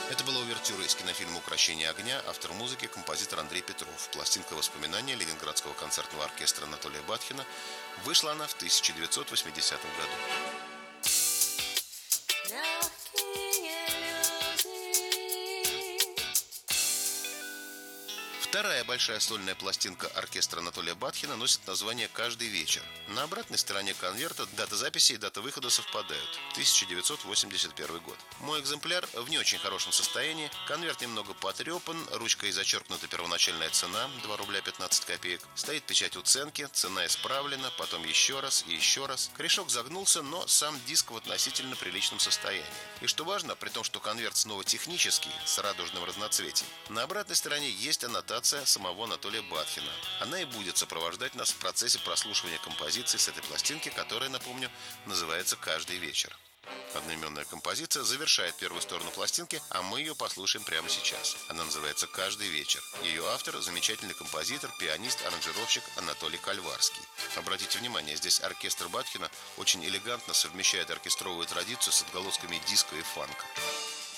Это была увертюра из кинофильма «Укрощение огня», автор музыки — композитор Андрей Петров. Пластинка воспоминания Ленинградского концертного оркестра Анатолия Батхина. Вышла она в 1980 году. Вторая большая сольная пластинка оркестра Анатолия Батхина носит название «Каждый вечер». На обратной стороне конверта дата записи и дата выхода совпадают. 1981 год. Мой экземпляр в не очень хорошем состоянии. Конверт немного потрепан, ручкой зачеркнута первоначальная цена – 2 рубля 15 копеек. Стоит печать уценки, цена исправлена, потом еще раз и еще раз. Корешок загнулся, но сам диск в относительно приличном состоянии. И что важно, при том, что конверт снова технический, с радужным разноцветием, на обратной стороне есть аннотация самого Анатолия Батхина. Она и будет сопровождать нас в процессе прослушивания композиции с этой пластинки, которая, напомню, называется «Каждый вечер». Одноименная композиция завершает первую сторону пластинки, а мы ее послушаем прямо сейчас. Она называется «Каждый вечер». Ее автор – замечательный композитор, пианист, аранжировщик Анатолий Кальварский. Обратите внимание, здесь оркестр Батхина очень элегантно совмещает оркестровую традицию с отголосками диска и фанка.